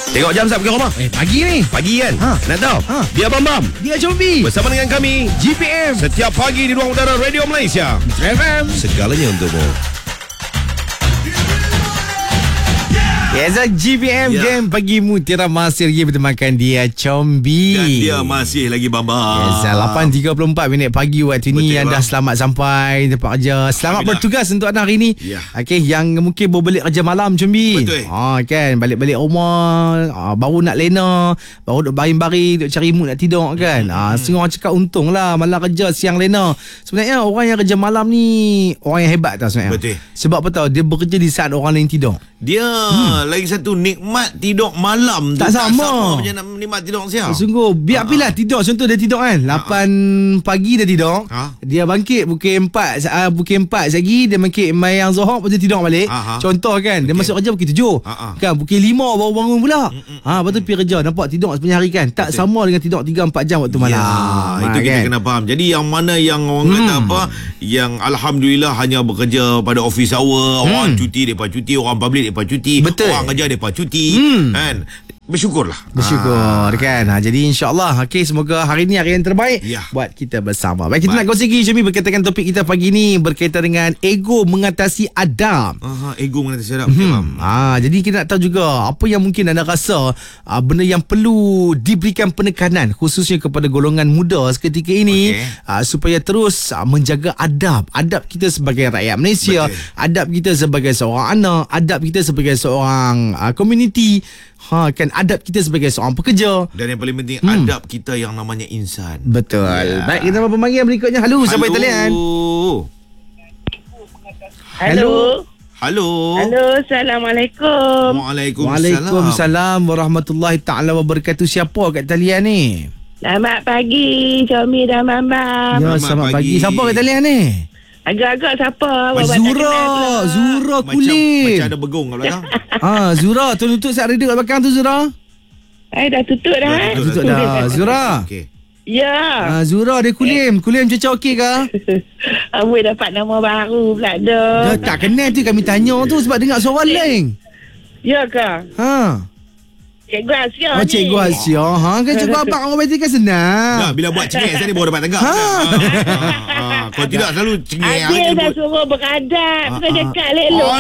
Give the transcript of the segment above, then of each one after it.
Tengok jam sat pergi rumah. Pagi ni. Pagi kan? Nak tahu? Dia Bam Dia Combi. bersama dengan kami GPM. setiap pagi di ruang udara Radio Malaysia. FM. Segalanya untukmu. Yes, GPM Game pagi Mutiara masih lagi bertemakan dia Combi. Dan dia masih lagi Bambang. Yes, 8.34 pagi waktu ini. Yang dah selamat sampai tempat kerja. Selamat bertugas untuk anda hari ini. Ya. Okey, yang mungkin berbalik kerja malam Combi. Betul. Kan, balik-balik rumah, baru nak lena, baru duk baring-baring, duk cari mood nak tidur kan. Setengah orang cakap untung lah malam kerja, siang lena. Sebenarnya orang yang kerja malam ni orang yang hebat tau sebenarnya. Betul. Sebab apa tahu, dia bekerja di saat orang lain tidur. Dia lagi satu nikmat tidur malam tu Tak sama. macam nak nikmat tidur siang. Sungguh. Biar pilih tidur. Contoh dia tidur kan 8 pagi dia tidur. Dia bangkit pukul 4 lagi. Dia bangkit mayang Zohor, lepas tu tidur balik. Contoh kan. Dia masuk kerja pukul 7. Kan pukul 5 baru bangun pula. Lepas tu pergi kerja. Nampak tidur sepanjang hari kan. Tak sama dengan tidur 3-4 jam waktu malam. Itu kita kena faham. Jadi yang mana yang orang kata apa, yang Alhamdulillah hanya bekerja pada office hour. Orang cuti, mereka cuti. Orang public, mereka cuti. Betul. Orang kerja, mereka cuti. Kan? Bersyukurlah. Bersyukur kan. Jadi insyaAllah semoga hari ni hari yang terbaik buat kita bersama. Baik, kita nak kongsi lagi Syumi berkaitan dengan topik kita pagi ni, berkaitan dengan ego mengatasi adab. Ego mengatasi adab. Jadi kita nak tahu juga apa yang mungkin anda rasa benda yang perlu diberikan penekanan khususnya kepada golongan muda seketika ini, supaya terus menjaga adab kita sebagai rakyat Malaysia. Betul. Adab kita sebagai seorang anak, adab kita sebagai seorang komuniti, kan adab kita sebagai seorang pekerja. Dan yang paling penting adab kita yang namanya insan. Betul. Baik, kita pemanggilan berikutnya. Halo, sampai talian. Halo. Halo. Assalamualaikum. Waalaikumsalam warahmatullahi taala wabarakatuh. Siapa kat talian ni? Selamat pagi, Combi dan Bambang. Ya, selamat pagi. Siapa kat talian ni? Agak-agak siapa? Zura kulit. Macam ada begung kat belakang. Zura, tutup set radio kat belakang tu Zura. Dah tutup dah. Tutup dah. Zura. Okey. Ya. Zura dia Kulim cuaca okey ke? Amboi dapat nama baru pula dah. Dia tak kenal tu kami tanya tu sebab dengar suara lain. Ya ke? Cikgu Asia ni. Cikgu Asia. Kan cikgu abang orang baik kan senang. Bila buat cengek saya baru dapat tegak. Kalau tidak selalu cengek. Adil dah suruh beradab. Kena dekat elok.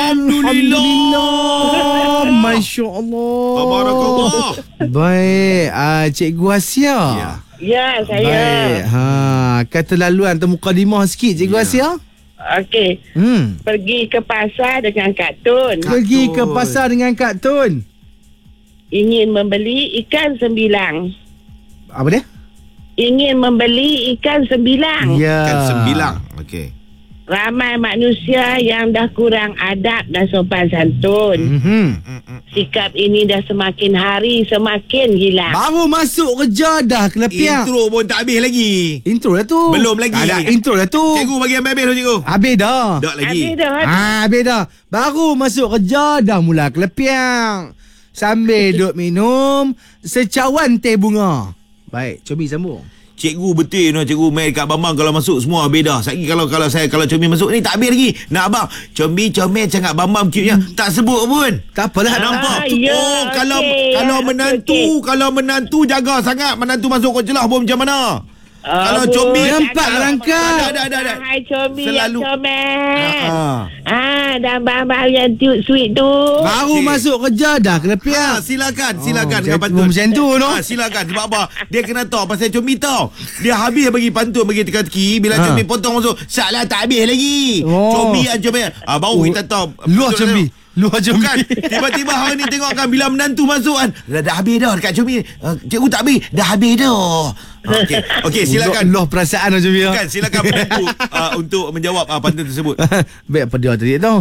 Alhamdulillah. Masya Allah. Tabarakallah. Baik. Cikgu Asia. Ya, saya. Baik. Kata laluan atau mukadimah sikit Cikgu Asia. Okey. Pergi ke pasar dengan Kak Tun. Pergi ke pasar dengan Kak Tun. Ingin membeli ikan sembilang. Apa dia? Ingin membeli ikan sembilang. Ya. Ikan sembilang. Okey. Ramai manusia yang dah kurang adab dan sopan santun. Sikap ini dah semakin hari semakin hilang. Baru masuk kerja dah kelepiak. Intro pun tak habis lagi. Intro dah tu. Belum lagi. Tak ada intro dah tu. Cikgu bagi habis tu cikgu. Habis dah. Tak lagi. Habis dah. Baru masuk kerja dah mula kelepiak. Sambil duk minum secawan teh bunga. Baik, Combi sambung. Cikgu betul cikgu main kat Bambang kalau masuk semua habis dah. Satgi kalau Combi masuk ni tak habis lagi. Nak abang Combi comel sangat Bambang cute-nya. Tak sebut pun. Tak apalah. Nampak. Ya, Kalau menantu jaga sangat menantu masuk kau celah pun macam mana? Kalau Combi nampak rangkap. Ada. Hai Combi Selalu. yang comel. Dan Bambang yang sweet tu. Baru masuk kerja dah kelepiak. Silakan dengan pantun. pantun. Macam tu no. Silakan sebab apa? Dia kena tahu pasal Combi tahu. Dia habis bagi pantun bagi teka-teki bila Combi potong masuk. Salah tak habis lagi. Combi yang comel. Baru kita tahu. Luar Combi. Bukan. Tiba-tiba hari ni tengok kan bila menantu masuk kan. Dah habis dah dekat Combi. Cikgu tak habis. Dah habis dah. Okey, silakan. Loh perasaan Combi. Bukan, silakan menantu untuk menjawab pantun tersebut. Baik apa dia tadi tu?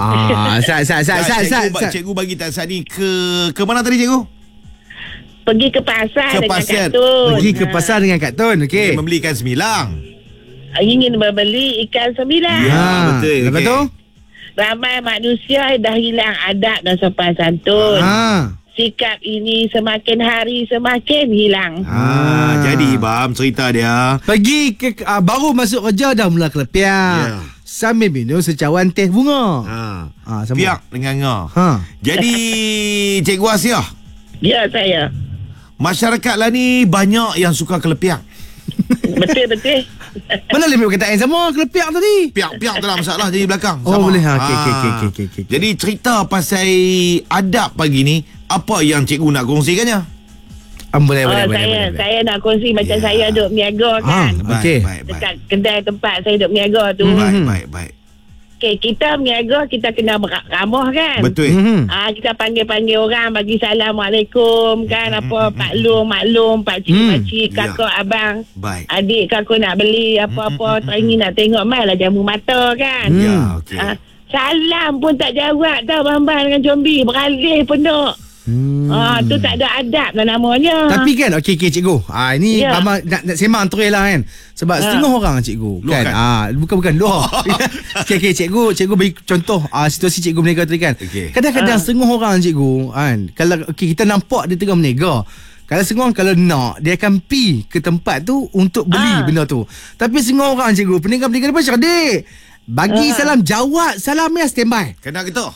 Cikgu bagi tak saat ni ke mana tadi cikgu? Pergi ke pasar dengan Kak Tun. Pergi ke pasar dengan Kak Tun. Okey. Membeli ikan sembilang. Ingin membeli ikan sembilang. Ya, betul. Lepas tu? Ramai manusia dah hilang adab dan sopan santun. Sikap ini semakin hari semakin hilang. Jadi Bam cerita dia. Pergi ke baru masuk kerja dah mula kelepiak. Sambil minum secawan teh bunga. Piak dengan ngah. Jadi Cikgu Asia, Ya, saya. Masyarakat lah ni banyak yang suka kelepiak. Betul. Mana limit perkataan sama kelepiak tadi? Piak-piak tak ada masalah jadi belakang. Oh, Sama. boleh. Okey. Jadi cerita pasal adab pagi ni, apa yang cikgu nak kongsikannya? Boleh. Saya nak kongsi macam saya duduk berniaga kan. Okey. Baik. Dekat kedai tempat saya duduk berniaga tu. Baik. Okay, kita berniaga, kita kena ramah kan. Betul. Kita panggil orang, bagi Assalamualaikum kan. Apa Pak Long, Mak Long, Pak Cik, kakak, abang, Baik. adik kakak nak beli apa-apa, teringin nak tengok mai lah jamu mata kan. Ya, okey. Salam pun tak jawab tau Bambang dengan Combi, beralih penuh. Tu tak ada adab lah namanya. Tapi kan okey cikgu. Ini Ya. Abang nak sembang terus lah kan. Sebab setengah orang cikgu Luar kan. Bukan luar. Okey cikgu bagi contoh situasi cikgu berniaga tadi kan. Okey. Kadang-kadang setengah orang cikgu kan. Kalau kita nampak dia tengah berniaga. Kalau setengah orang kalau nak dia akan pi ke tempat tu untuk beli benda tu. Tapi setengah orang cikgu peniaga-peniaga depan cerdik. Bagi salam, jawab salam ya, standby. Kena getah.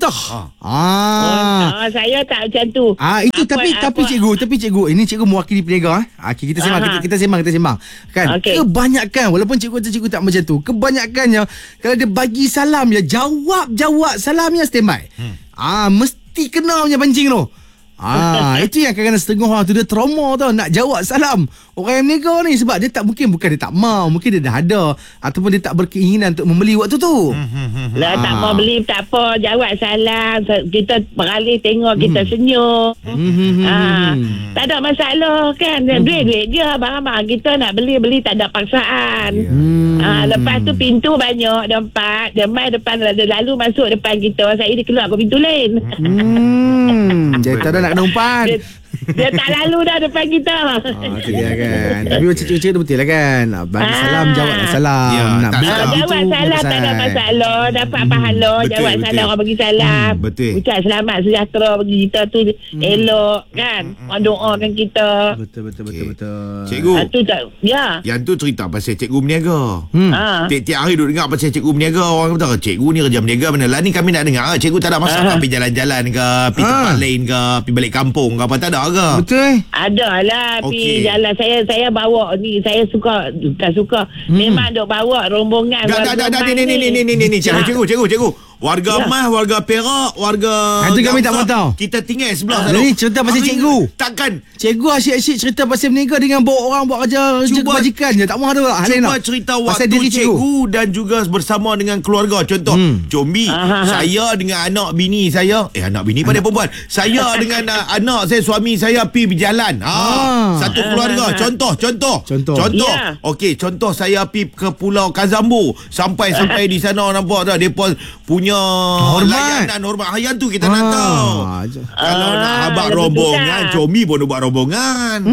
Saya tak macam tu. Itu tapi cikgu ini cikgu mewakili peniaga kita sembang kan. Okey. Kebanyakan walaupun cikgu tak macam tu, kebanyakannya kalau dia bagi salam ya, jawab salamnya, standby. Mesti kena punya pancing tu. Itu yang kadang-kadang setengah orang tu dia trauma tau nak jawab salam orang yang berniaga ni, sebab dia tak bukan dia tak mau, mungkin dia dah ada ataupun dia tak berkeinginan untuk membeli waktu tu. Lah tak mau beli tak apa, jawab salam, kita beralih tengok, kita senyum. Tak ada masalah kan. Duit je, barang-barang kita nak beli tak ada paksaan. Lepas tu pintu banyak tempat, dia mai depan, lalu masuk depan kita, saya dia keluar ke pintu lain. Dia tak ada nak kena umpan. Dia tak lalu dah depan kita. Itu dia kan. Tapi macam cikgu tu betul lah kan. Bagi salam, jawablah salam. Ya, nak beli jawab salam tak ada masalah, dapat pahala. Jawab salam orang bagi salam. Betul. Ucap selamat sejahtera bagi kita tu elok kan. Orang doakan kita. Betul. Cikgu. Tu tak. Ya. Yang tu cerita pasal cikgu berniaga. Tiap-tiap hari duduk dengar pasal cikgu berniaga. Orang kata cikgu ni kerja berniaga mana lah. Ni kami nak dengar cikgu tak ada masalah pergi jalan-jalan ke, pergi tempat lain ke, pergi balik kampung ke, apa tak ada ke? Betul. Ada lah Okey. pergi jalan. Saya bawa ni, saya tak suka. Memang duk bawa rombongan. Ni cikgu. Warga Mas, warga Perak, warga Itu kami tak mahu tahu. Kita tinggal sebelah sana. Ini cerita pasal cikgu. Takkan Cikgu asyik-asyik cerita pasal berniaga dengan bawa orang buat kerja kebajikan je. Tak mahu ada hal lain. cuba cerita waktu cikgu dan juga bersama dengan keluarga. Contoh Combi, saya dengan anak bini saya, anak bini pada perempuan, saya dengan anak saya, suami saya pergi berjalan. Satu keluarga. Contoh. Ya. Okey, contoh saya pergi ke Pulau Kazambu. Sampai di sana nampak dah depa punya layanan hormat. Yang tu kita nak tahu. Kalau nak habaq rombongan, Combi pun buat rombongan.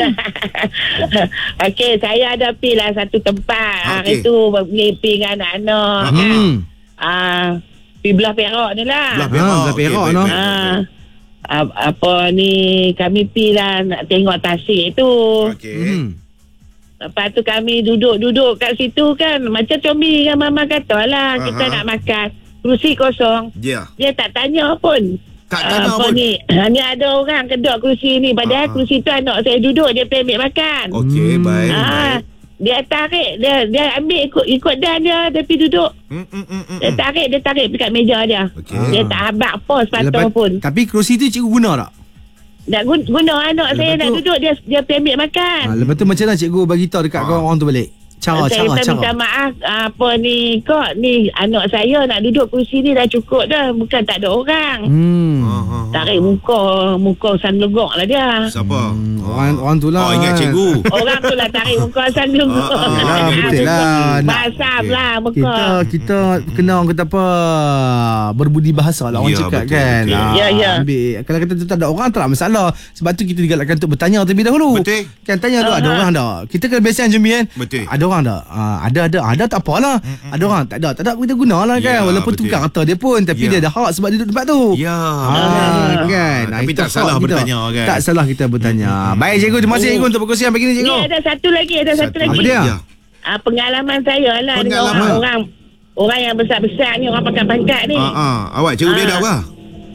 Okey, saya ada pergi lah satu tempat. Hari tu pergi dengan anak-anak kan. Pergi belah Perak ni lah. Belah Perak no. Apa ni, kami pergi lah nak tengok tasik tu. Okey. Lepas tu kami duduk kat situ kan. Macam Combi dengan Mama kata lah, kita nak makan. Kerusi kosong. Ya. Dia tak tanya pun. Tak tanya apa pun. ni ada orang kedok kerusi ni. Padahal kerusi tu anak saya duduk, dia pergi ambil makan. Okey, baik. Dia tarik, dia ambil ikut dan dia pergi duduk. Dia tarik dekat meja dia. Okey. Dia tak habaq pos patah pun. Tapi kerusi tu cikgu guna tak? Nak guna anak saya nak duduk, dia pergi ambil makan. Lepas tu macam mana cikgu bagi tahu dekat orang tu balik? Saya minta maaf, apa ni, kok ni anak saya nak duduk kursi ni dah cukup dah, bukan tak ada orang. Tarik muka sanlegok lah dia. Siapa? Orang tu lah. Ingat cikgu. Orang tu lah tarik muka sanlegok. Betul lah. Basam lah muka. Kita kena orang kata apa, berbudi bahasa lah orang cakap betul, kan. betul. Ya. Ambil. Kalau kata tu tak ada orang, tak ada masalah. Sebab tu kita digalakkan untuk bertanya terlebih dahulu. Betul. Kan tanya tu ada orang tak? Kita kena biasakan Jumi kan. Betul. Ada orang tak? Ada tak apalah. Ada orang tak ada kita gunalah kan. Ya, Walaupun tu betul. bukan kata dia pun, tapi dia ada hak sebab dia duduk tempat tu. Ya. Kan. Tapi Itu tak hak salah kita. bertanya kan. Tak salah kita bertanya. Baik cikgu, terima kasih cikgu untuk perkongsian pagi ni cikgu. Ni ada satu lagi. Apa dia? Ya. Pengalaman saya lah dengan Pengalaman. orang yang besar-besar ni, orang pangkat-pangkat ni. Awak cikgu dia dah apa?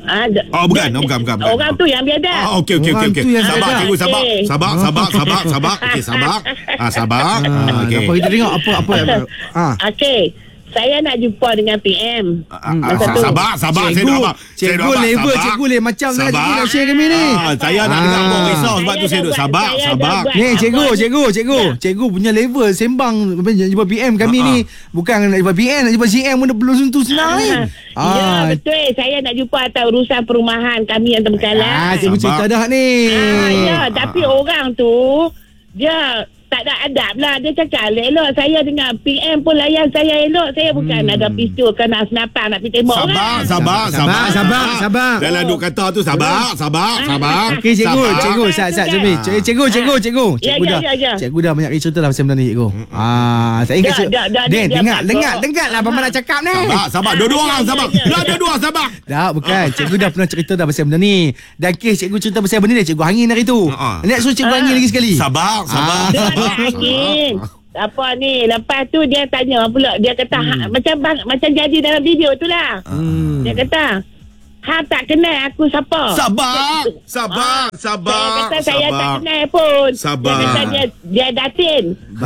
bukan. Orang tu yang biadab. Okey. Orang tu yang Sabar biadab. cikgu, sabar. Okey. Sabar. Okey, sabar. Sabar. Okey. Apa kita tengok apa. Okey. Saya nak jumpa dengan PM. Masa tu. Sabar. Cikgu level cikgu le macam nak cikgu nak share kami ni. Saya nak dengar kau risau sebab tu saya duduk sabar. Ni cikgu punya level sembang jumpa PM kami ni bukan nak jumpa PM, nak jumpa CM pun belum tentu senang ni. Ya, betul. Saya nak jumpa atas urusan perumahan kami yang terbengkalai. Cikgu cerita dah ni. Ya, tapi orang tu dia tak ada adab lah. Dia cakap elok. Saya dengan PM pun layan saya elok. Saya bukan ada pistol ke nak senapang nak pergi tembak orang. Sabar. Dalam duk kata tu sabar. Okey cikgu, sat Jumi. Cikgu Ya. Cikgu dah banyak cerita dah pasal benda ni cikgu. Saya ingat dengar lah apa nak cakap ni. Sabar. Dua-dua orang sabar. Dua-dua sabar. Tak, bukan. Cikgu dah pernah cerita dah pasal benda ni. Dan kes cikgu cerita pasal benda ni, cikgu hangin hari tu. Nak suruh cikgu hangin lagi sekali. Sabar. Angin. Apa ni? Lepas tu dia tanya pula. Dia kata macam jadi dalam video tu lah. Dia kata hang tak kenal aku siapa. Sabar. Saya kata saya tak kenal pun. Sabar. Dia kata dia datin.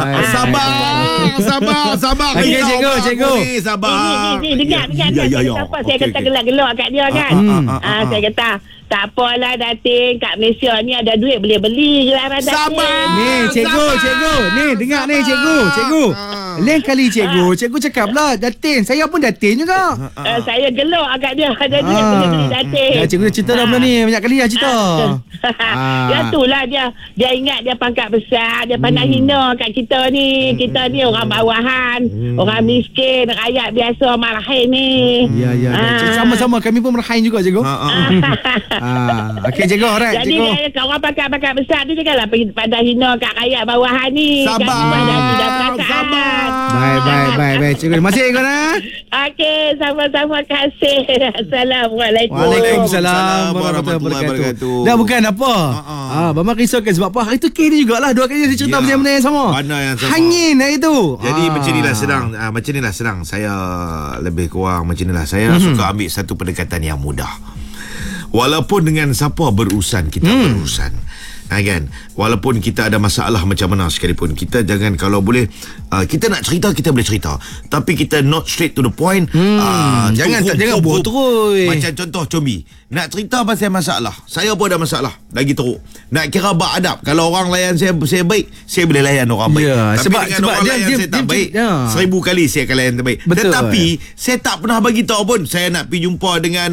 Sabar. Okey cikgu. Sabar. Ni dengar. Siapa saya kata gelak-gelak kat dia kan. Saya kata tak apalah dating kat Malaysia ni ada duit boleh beli je lah dating. Sabar. Ni cikgu. Ni dengar ni cikgu. Lain kali cikgu cakap lah datin. Saya pun datin juga. Saya gelak kat dia ada duit boleh beli dating. Cikgu dah cerita dah benda ni banyak kali dah cerita. Ya itulah dia ingat dia pangkat besar, dia pandang hina kat kita ni. Kita ni orang bawahan, orang miskin, rakyat biasa marahin ni. Ya. Sama-sama kami pun merahin juga cikgu. Okey cikgu, alright jadi cikgu. dia orang pangkat besar tu janganlah pandang hina kat rakyat bawahan ni. Sabar. Baik cikgu. Terima kasih cikgu nah. Okey, sama-sama kasih. Assalamualaikum. Waalaikumsalam warahmatullahi wabarakatuh. Dah bukan apa. Bama risaukan sebab apa? Hari tu kes ni jugalah. Dua kali dia cerita benda yang sama. Benda yang sama. Hangin hari tu. Jadi macam inilah sedang. Saya lebih kurang macam inilah. Saya suka ambil satu pendekatan yang mudah. Walaupun dengan siapa berurusan, kita berurusan. Kan? Walaupun kita ada masalah macam mana sekalipun, kita jangan, kalau boleh kita nak cerita, kita boleh cerita, tapi kita not straight to the point. Jangan buat terus. Macam contoh Combi nak cerita pasal masalah, saya pun ada masalah, lagi teruk. Nak kira beradab. Kalau orang layan saya baik, saya boleh layan orang baik. Tapi sebab orang layan saya tak baik, 1000 kali saya akan layan terbaik. Betul. Tetapi saya tak pernah bagi tahu pun saya nak pergi jumpa dengan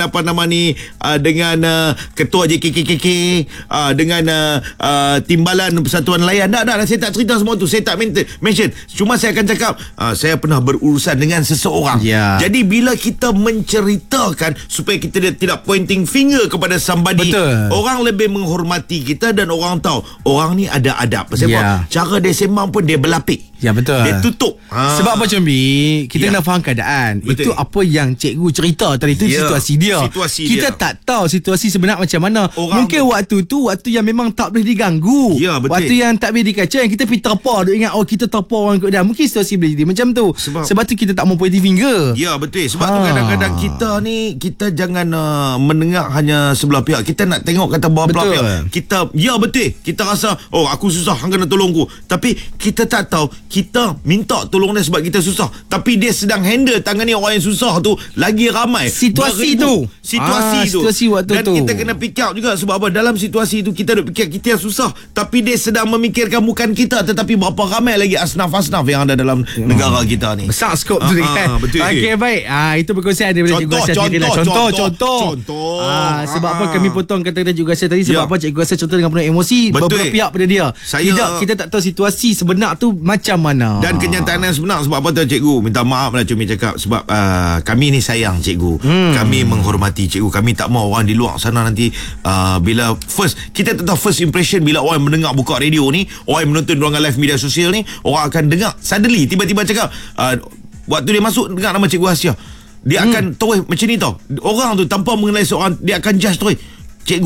dengan ketua JKKK, dengan timbalan Persatuan Nelayan. Tak, saya tak cerita semua tu. Saya tak mention. Cuma saya akan cakap saya pernah berurusan dengan seseorang. Jadi bila kita menceritakan, supaya kita tidak pointing finger kepada somebody, orang lebih menghormati kita dan orang tahu orang ni ada adab. Pasal apa? Cara dia sembang pun dia berlapik. Ya betul. Dia tutup. Sebab apa Combi, kita kena faham keadaan. Betul. Itu apa yang cikgu cerita tadi tu, situasi dia. Kita tak tahu situasi sebenar macam mana. Mungkin waktu tu waktu yang memang tak boleh diganggu. Waktu yang tak boleh dikacau, yang kita pergi terpa, duk ingat kita terpa orang ikut dah. Mungkin situasi boleh jadi macam tu. Sebab tu kita tak mau pointing finger. Ya betul. Sebab tu kadang-kadang kita jangan mendengar hanya sebelah pihak. Kita nak tengok kata belah pihak. Kita betul. Kita rasa aku susah, hang kena tolong aku. Tapi kita tak tahu kita minta tolong dia sebab kita susah, tapi dia sedang handle tangani orang yang susah tu lagi ramai. Situasi tu. Situasi waktu dan tu. Dan kita kena pick out juga. Sebab apa? Dalam situasi tu kita duk fikir kita yang susah, tapi dia sedang memikirkan bukan kita, tetapi berapa ramai lagi asnaf-asnaf yang ada dalam negara kita ni. Besar skop tu kan. Betul. Okey baik. Itu perkongsian daripada Cikgu Asya sendiri lah. Contoh. Sebab apa kami potong kata-kata Cikgu Asya tadi, sebab apa Cikgu Asya contoh dengan penuh emosi, beberapa pihak pada dia. Kita tak tahu situasi sebenar tu macam mana. Dan kenyataan yang sebenar. Sebab apa tu cikgu, minta maaf lah Cumi cakap, sebab kami ni sayang cikgu. Kami menghormati cikgu. Kami tak mau orang di luar sana nanti bila kita tak tahu first impression bila orang mendengar buka radio ni, orang yang menonton ruangan live media sosial ni, orang akan dengar suddenly tiba-tiba cakap waktu dia masuk dengar nama Cikgu Asya, dia akan terus macam ni tau. Orang tu tanpa mengenali seorang, dia akan judge terus, cikgu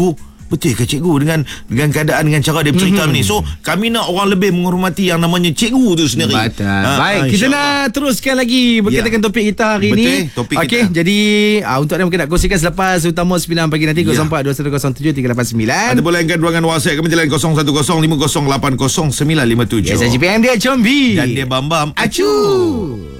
betul ke cikgu dengan keadaan, dengan cara dia bercerita ni. So kami nak orang lebih menghormati yang namanya cikgu tu sendiri. Betul. Baik, kita nak teruskan lagi berkaitan dengan topik kita hari ni. Betul, topik okey, kita. jadi untuk anda mungkin nak kongsikan selepas utama 9 pagi nanti 042107 389. Ada boleh lainkan ruangan WhatsApp kami jalan 0105080957. SJPM dia Combi Dan dia Bam Bam. Acu.